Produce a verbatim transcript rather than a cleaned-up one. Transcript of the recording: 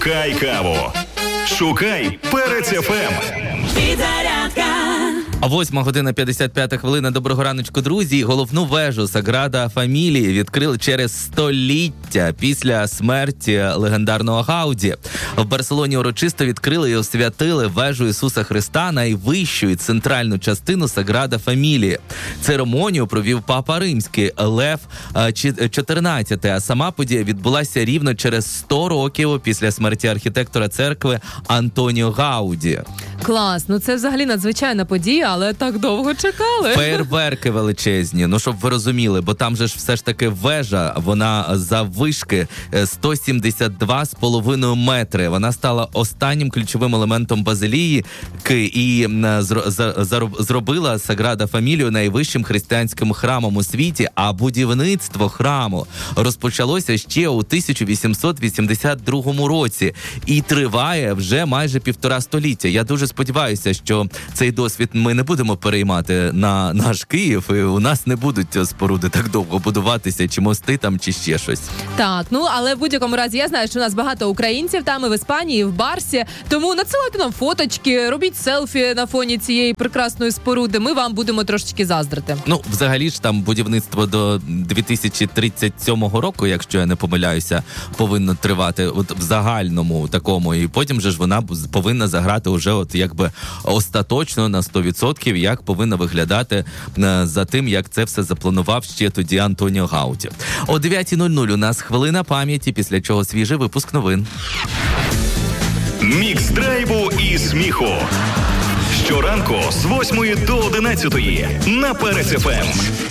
Кай каву. Шукай Перець еф ем. Підзарядка. А восьма година п'ятдесят п'ята хвилина. Доброго раночку, друзі. Головну вежу Саграда Фамілії відкрили через століття після смерті легендарного Гауді. В Барселоні урочисто відкрили і освятили вежу Ісуса Христа, найвищу і центральну частину Саграда Фамілії. Церемонію провів Папа Римський Лев чотирнадцятий, а сама подія відбулася рівно через сто років після смерті архітектора церкви Антоніо Гауді. Клас, ну це взагалі надзвичайна подія, але так довго чекали. Феєрверки величезні, ну щоб ви розуміли, бо там же ж все ж таки вежа, вона заввишки сто сімдесят два з половиною метри. Вона стала останнім ключовим елементом базилії і зробила Саграда Фамілію найвищим християнським храмом у світі, а будівництво храму розпочалося ще у тисяча вісімсот вісімдесят другому році і триває вже майже півтора століття. Я дуже сподіваюся, що цей досвід ми не будемо переймати на наш Київ, і у нас не будуть споруди так довго будуватися, чи мости там, чи ще щось. Так, ну, але в будь-якому разі я знаю, що у нас багато українців там і в Іспанії, і в Барсі, тому надсилайте нам фоточки, робіть селфі на фоні цієї прекрасної споруди, ми вам будемо трошечки заздрити. Ну, взагалі ж там будівництво до дві тисячі тридцять сьомого року, якщо я не помиляюся, повинно тривати от в загальному такому, і потім же ж вона повинна заграти уже от якби остаточно на сто відсотків, як повинна виглядати за тим, як це все запланував ще тоді Антоніо Гауді. О дев'ятій нуль нуль у нас хвилина пам'яті, після чого свіжий випуск новин. Мікс драйву і сміху. Щоранку з восьмої до одинадцятої на Перець еф ем.